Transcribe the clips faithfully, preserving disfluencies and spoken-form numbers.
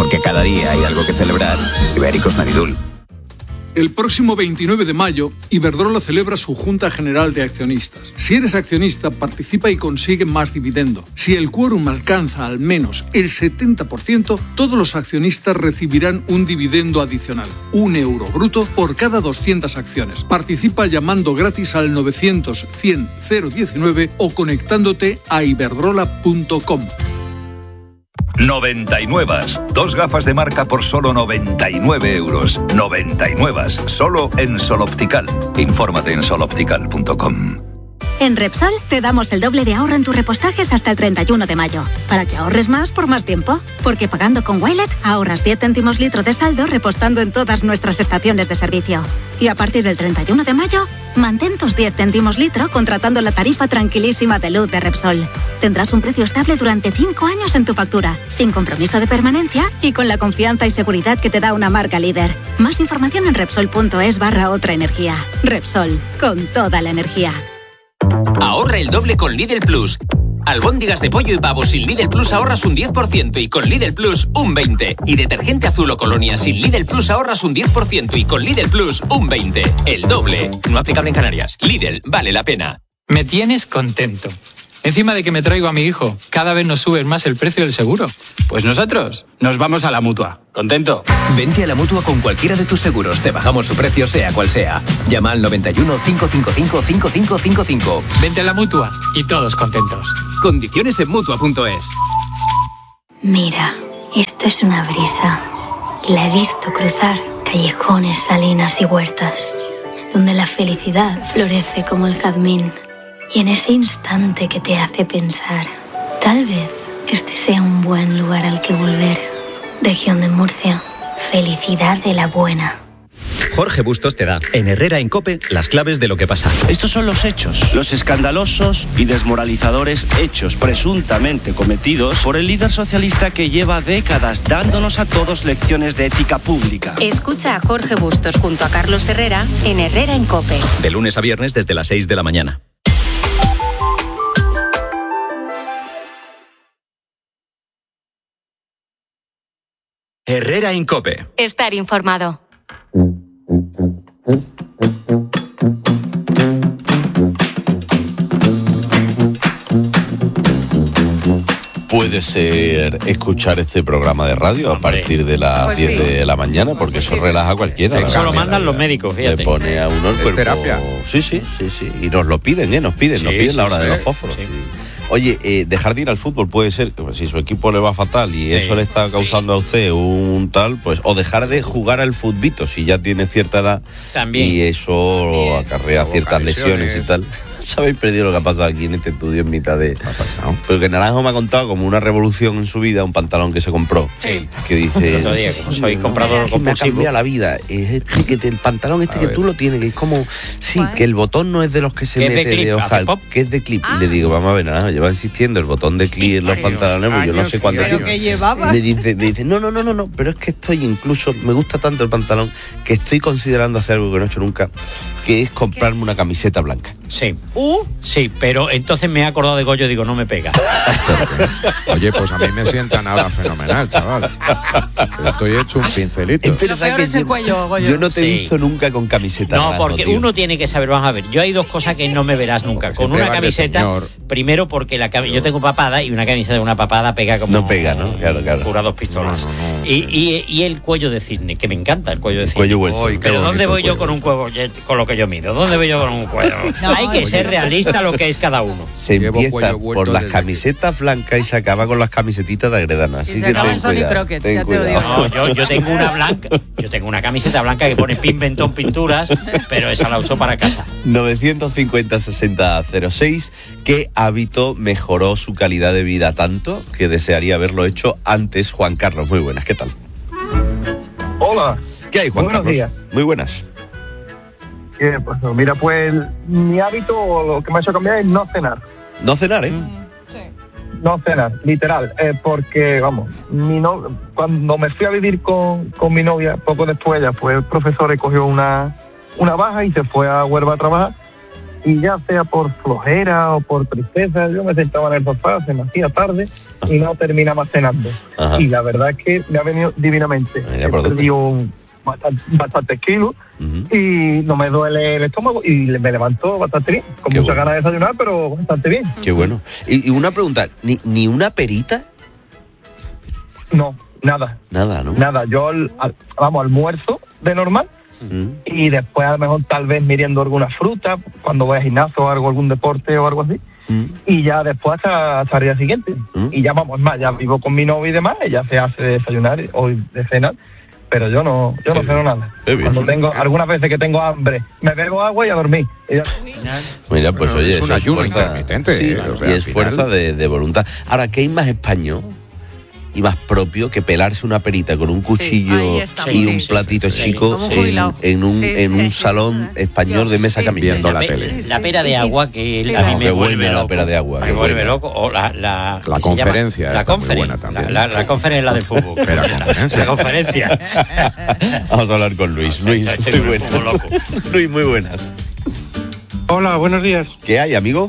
Porque cada día hay algo que celebrar. Ibéricos Navidul. El próximo veintinueve de mayo, Iberdrola celebra su Junta General de Accionistas. Si eres accionista, participa y consigue más dividendo. Si el quórum alcanza al menos el setenta por ciento, todos los accionistas recibirán un dividendo adicional, un euro bruto por cada doscientas acciones. Participa llamando gratis al novecientos cien cero diecinueve o conectándote a iberdrola punto com. noventa y nueve. Dos gafas de marca por solo noventa y nueve euros. noventa y nueve. Solo en Sol Optical. Infórmate en sol optical punto com. En Repsol te damos el doble de ahorro en tus repostajes hasta el treinta y uno de mayo, para que ahorres más por más tiempo. Porque pagando con Wilet ahorras diez céntimos litro de saldo repostando en todas nuestras estaciones de servicio. Y a partir del treinta y uno de mayo, mantén tus diez céntimos litro contratando la tarifa tranquilísima de luz de Repsol. Tendrás un precio estable durante cinco años en tu factura, sin compromiso de permanencia y con la confianza y seguridad que te da una marca líder. Más información en Repsol.es barra otra energía. Repsol, con toda la energía. Ahorra el doble con Lidl Plus. Albóndigas de pollo y pavo sin Lidl Plus ahorras un diez por ciento y con Lidl Plus un veinte por ciento. Y detergente azul o colonia sin Lidl Plus ahorras un diez por ciento y con Lidl Plus un veinte por ciento. El doble. No aplicable en Canarias. Lidl, vale la pena. Me tienes contento. Encima de que me traigo a mi hijo, cada vez nos suben más el precio del seguro. Pues nosotros nos vamos a la Mutua. ¿Contento? Vente a la Mutua con cualquiera de tus seguros. Te bajamos su precio sea cual sea. Llama al noventa y uno, cinco cinco cinco, cinco cinco cinco cinco. Vente a la Mutua y todos contentos. Condiciones en Mutua punto es. Mira, esto es una brisa. Y la he visto cruzar callejones, salinas y huertas, donde la felicidad florece como el jazmín. Y en ese instante que te hace pensar, tal vez este sea un buen lugar al que volver. Región de Murcia, felicidad de la buena. Jorge Bustos te da, en Herrera en COPE, las claves de lo que pasa. Estos son los hechos, los escandalosos y desmoralizadores hechos presuntamente cometidos por el líder socialista que lleva décadas dándonos a todos lecciones de ética pública. Escucha a Jorge Bustos junto a Carlos Herrera en Herrera en COPE. De lunes a viernes desde las seis de la mañana. Herrera en COPE. Estar informado. Puede ser escuchar este programa de radio a partir de las pues diez sí. de la mañana, porque eso relaja a cualquiera. Eso lo mandan los médicos, fíjate. Le pone a uno el cuerpo. Terapia. Sí, sí, sí, sí. Y nos lo piden, ¿eh? Nos piden, sí, nos piden sí, la hora sí, de los fósforos. Sí. Sí. Oye, eh, dejar de ir al fútbol puede ser, pues, si su equipo le va fatal y sí, eso le está causando sí. a usted un tal, pues, o dejar de jugar al futbito si ya tiene cierta edad. También. Y eso También. acarrea ciertas lesiones y tal. ¿Sabéis perdido lo que ha pasado aquí en este estudio en mitad de...? Porque Naranjo me ha contado como una revolución en su vida, un pantalón que se compró. Sí. Que dice... El otro día, como se habéis comprado algo compulsivo. Me ha cambiado la vida. Es este que te, el pantalón este a que ver. tú lo tienes, que es como... Sí, ¿cuál? Que el botón no es de los que se mete de, clip, de hoja, que es de clip. Ah. Y le digo, vamos a ver, Naranjo, lleva insistiendo el botón de clip en los años, pantalones, pues yo no sé cuánto tiempo. Que llevaba. Me dice, me dice, no, no, no, no, no, pero es que estoy incluso... Me gusta tanto el pantalón que estoy considerando hacer algo que no he hecho nunca, que es comprarme ¿Qué? una camiseta blanca. Sí. Uh. Sí, pero entonces me he acordado de Goyo y digo, no me pega. Oye, pues a mí me sientan ahora fenomenal, chaval. Estoy hecho un pincelito. Lo peor es el cuello, Goyo. Yo no te he sí. visto nunca con camiseta. No, rasgo, porque tío. uno tiene que saber, vamos a ver, yo hay dos cosas que no me verás nunca. Con una camiseta, primero porque la cam- yo tengo papada y una camiseta de una papada pega como... No pega, ¿no? Claro, claro. Pura dos pistolas. No, no, no, y, y, y el cuello de cisne, que me encanta el cuello de cisne. Cuello vuelto. Oy, pero ¿dónde voy yo con un cuello, con lo que yo mido? ¿Dónde voy yo con un cuello? No, hay que oye, ser realista lo que es cada uno. Se empieza por las camisetas blancas y se acaba con las camisetitas de Agredana. Así que ten cuidado. Ten cuidado. No, yo, yo tengo una blanca, yo tengo una camiseta blanca que pone Pin Bentón Pinturas, pero esa la uso para casa. novecientos cincuenta sesenta cero seis. ¿Qué hábito mejoró su calidad de vida tanto que desearía haberlo hecho antes? Juan Carlos, muy buenas, ¿qué tal? Hola. ¿Qué hay, Juan Buenos Carlos? días. Muy buenas. ¿Qué pasó? Mira, pues mi hábito, lo que me ha hecho cambiar es no cenar. No cenar, ¿eh? Sí. No cenar, literal, eh, porque, vamos, mi no, cuando me fui a vivir con, con mi novia, poco después ella fue profesora y cogió una, una baja y se fue a Huelva a trabajar. y ya sea por flojera o por tristeza, yo me sentaba en el sofá, se me hacía tarde y no terminaba cenando. Ajá. Y la verdad es que me ha venido divinamente. He perdido bastante, bastantes kilos uh-huh. y no me duele el estómago y me levanto bastante bien, con Qué muchas bueno. ganas de desayunar, pero bastante bien. Qué bueno. Y, y una pregunta, ¿ni, ni una perita? No, nada. Nada, ¿no? Nada, yo, al, al, vamos, almuerzo de normal uh-huh. y después a lo mejor tal vez miriendo alguna fruta, cuando voy a gimnasio o algo, algún deporte o algo así. Uh-huh. Y ya después hasta, hasta el día siguiente. Uh-huh. Y ya vamos más, ya vivo con mi novia y demás, ella se hace desayunar o de cenar. Pero yo no, yo no ceno nada. Cuando tengo, algunas veces que tengo hambre, me bebo agua y a dormir. Y ya... Mira, pues bueno, oye, es un ayuno intermitente. Sí, o sea, y es final... fuerza de, de voluntad. Ahora, ¿qué hay más español y más propio que pelarse una perita con un cuchillo sí, y un platito sí, chico sí, en, en un, sí, en un sí, salón sí, español de mesa camilla viendo la, la tele? La pera de agua que sí, a mí me vuelve loco. La pera de agua. Me vuelve loco. O la, la, la conferencia. La conferencia. La, la, la conferencia es la del fútbol. Pero conferencia. La conferencia. Vamos a hablar con Luis. Luis, muy buenas. Luis, muy buenas. Hola, buenos días. ¿Qué hay, amigo?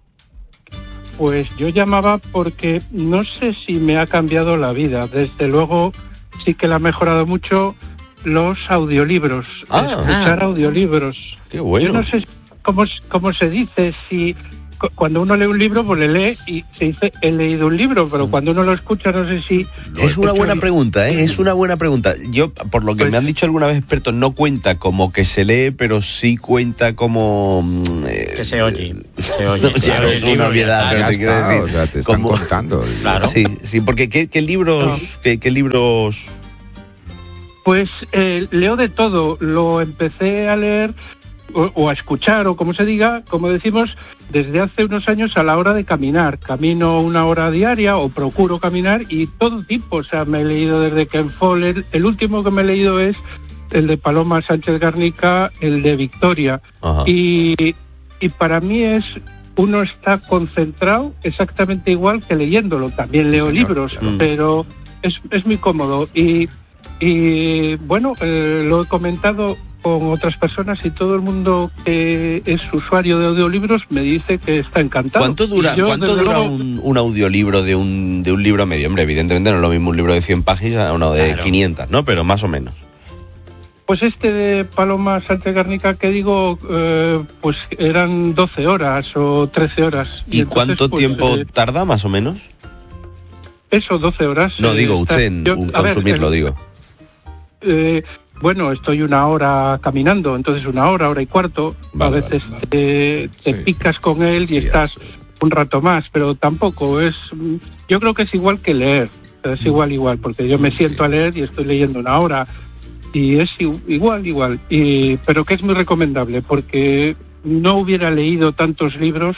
Pues yo llamaba porque no sé si me ha cambiado la vida. Desde luego sí que la ha mejorado mucho los audiolibros. Ah, escuchar ah. audiolibros. Qué bueno. Yo no sé cómo, cómo se dice, si cuando uno lee un libro, pues le lee y se dice he leído un libro, pero cuando uno lo escucha no sé si... Es una buena pregunta, ¿eh? Es una buena pregunta. Yo, por lo que pues, me han dicho alguna vez expertos, no cuenta como que se lee, pero sí cuenta como... Eh, que se oye. Se oye. No, claro, es una obviedad, pero te quiero decir. O sea, te están como, contando. Claro. Sí, sí, porque ¿qué, qué libros... No. Qué, qué libros...? Pues eh, leo de todo. Lo empecé a leer... O, o a escuchar, o como se diga, como decimos, desde hace unos años a la hora de caminar. Camino una hora diaria o procuro caminar y todo tipo. O sea, me he leído desde Ken Follett. El último que me he leído es el de Paloma Sánchez Garnica, el de Victoria. Y, y para mí es, uno está concentrado exactamente igual que leyéndolo. También leo sí, libros, mm. pero es, es muy cómodo. Y, y bueno, eh, lo he comentado con otras personas y todo el mundo que es usuario de audiolibros me dice que está encantado. ¿Cuánto dura, yo, ¿cuánto dura luego, un, un audiolibro de un, de un libro medio? Hombre, evidentemente no es lo mismo un libro de cien páginas a uno de claro. quinientas, ¿no? Pero más o menos. Pues este de Paloma Sánchez Garnica que digo, eh, pues eran doce horas o trece horas. ¿Y, y entonces, cuánto pues, tiempo eh, tarda más o menos? Eso, doce horas. No, eh, digo, usted en yo, consumirlo, ver, digo. Eh, Bueno, estoy una hora caminando, entonces una hora, hora y cuarto. Vale, a veces vale, vale. te, te sí. picas con él y sí, estás un rato más, pero tampoco es... Yo creo que es igual que leer, es igual, igual, porque yo me siento a leer y estoy leyendo una hora y es igual, igual. Y, pero que es muy recomendable, porque no hubiera leído tantos libros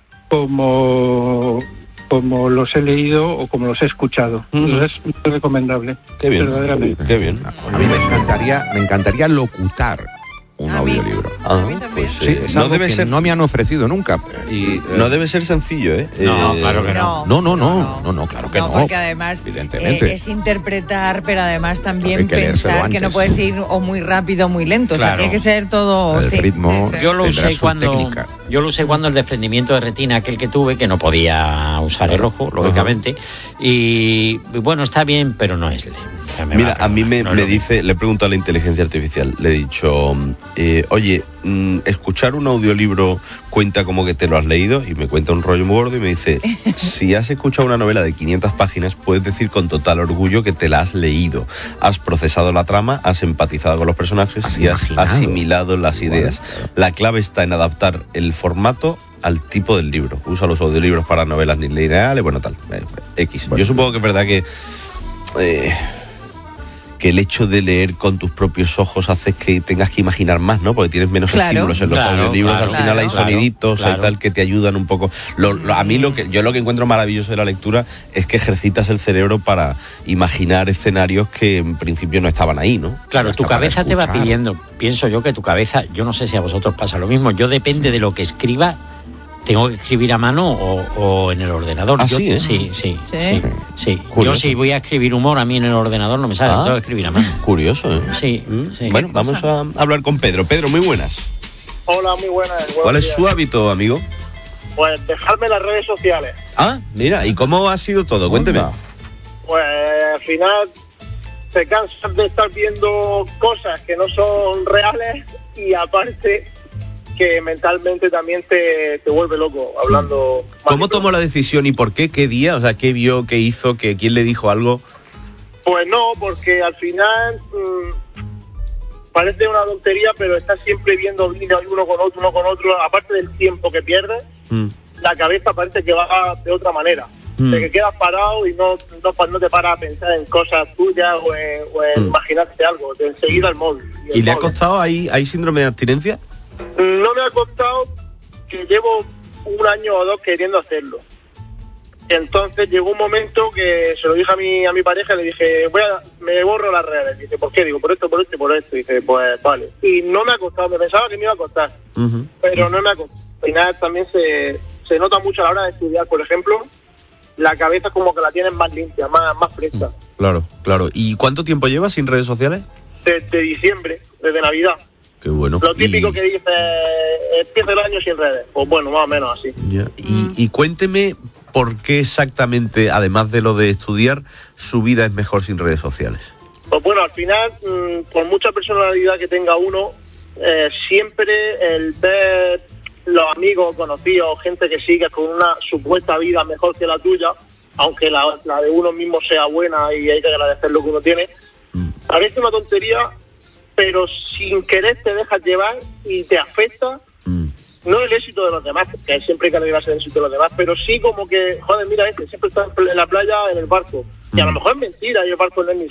como... como los he leído o como los he escuchado. Uh-huh. Es muy recomendable. Qué bien, verdaderamente. Qué bien. A mí me encantaría, me encantaría locutar un a audiolibro. Ah, pues sí, es no debe ser, no me han ofrecido nunca. Y, eh, no debe ser sencillo, ¿eh? No, eh, claro que no. No, no, no, no, no, no claro que no. No, porque además evidentemente. Eh, es interpretar, pero además también que pensar antes, que no puedes ir o muy rápido o muy lento. Claro. O sea, tiene que ser todo... El sí, ritmo sí, sí. Yo lo usé cuando... técnica. Yo lo usé cuando el desprendimiento de retina, aquel que tuve, que no podía usar el ojo, lógicamente. Uh-huh. Y bueno, está bien, pero no es... Mira, a mí me, no me dice, le he preguntado a la inteligencia artificial, le he dicho, eh, oye, mmm, escuchar un audiolibro cuenta como que te lo has leído, y me cuenta un rollo muy gordo y me dice, si has escuchado una novela de quinientas páginas, puedes decir con total orgullo que te la has leído. Has procesado la trama, has empatizado con los personajes has y has imaginado. asimilado las ideas. Bueno, la clave está en adaptar el formato al tipo del libro. Usa los audiolibros para novelas lineales, bueno, tal, eh, X. Bueno, yo supongo que es verdad que... Eh, que el hecho de leer con tus propios ojos hace que tengas que imaginar más, ¿no? Porque tienes menos claro, estímulos en los claro, audiolibros, claro, al final claro, hay soniditos, claro, hay tal que te ayudan un poco. Lo, lo, a mí lo que yo lo que encuentro maravilloso de la lectura es que ejercitas el cerebro para imaginar escenarios que en principio no estaban ahí, ¿no? Claro, tu cabeza te va pidiendo, pienso yo que tu cabeza, yo no sé si a vosotros pasa lo mismo, yo depende de lo que escriba, tengo que escribir a mano o, o en el ordenador. ¿Ah, yo, sí, eh? sí, sí, sí, sí, sí. Yo si voy a escribir humor a mí en el ordenador no me sale, ah, tengo que escribir a mano. Curioso, ¿eh? Sí, ¿Mm? sí. Bueno, vamos a hablar con Pedro. Pedro, muy buenas. Hola, muy buenas. ¿Cuál es su hábito, amigo? Pues dejarme las redes sociales. Ah, mira, ¿y cómo ha sido todo? Cuénteme. Pues al final te cansas de estar viendo cosas que no son reales y aparte que mentalmente también te, te vuelve loco hablando. ¿Cómo tomó la decisión y por qué? ¿Qué día? O sea, ¿qué vio? ¿Qué hizo? ¿Qué, ¿Quién le dijo algo? Pues no, porque al final mmm, parece una tontería, pero estás siempre viendo vídeos uno con otro, uno con otro, aparte del tiempo que pierdes, mm. la cabeza parece que va de otra manera. Mm. De que quedas parado y no, no, no te paras a pensar en cosas tuyas o en, o en mm. imaginarte algo, de enseguida el móvil. ¿Y, ¿Y le móvil. ha costado? ¿Hay, ¿Hay síndrome de abstinencia? No me ha costado, que llevo un año o dos queriendo hacerlo. Entonces llegó un momento que se lo dije a mi a mi pareja, le dije, voy a, me borro las redes. Dice, ¿por qué? Digo, por esto, por esto y por esto. Dice, pues vale. Y no me ha costado, me pensaba que me iba a costar, uh-huh. pero no me ha costado. Al final también se, se nota mucho a la hora de estudiar, por ejemplo, la cabeza como que la tienes más limpia, más, más fresca. Claro, claro. ¿Y cuánto tiempo llevas sin redes sociales? Desde diciembre, desde Navidad. Qué bueno. Lo típico y... que dice, empieza el año sin redes. Pues bueno, más o menos así. Ya. Y, y cuénteme por qué exactamente, además de lo de estudiar, su vida es mejor sin redes sociales. Pues bueno, al final, mmm, por mucha personalidad que tenga uno, eh, siempre el ver los amigos, conocidos, gente que sigue con una supuesta vida mejor que la tuya, aunque la, la de uno mismo sea buena y hay que agradecer lo que uno tiene, mm. parece una tontería, pero sin querer te dejas llevar y te afecta, mm. no el éxito de los demás, que siempre hay que alegrarse del éxito de los demás, pero sí como que, joder, mira este, siempre está en la playa en el barco, y a lo mejor es mentira, y el barco no es ni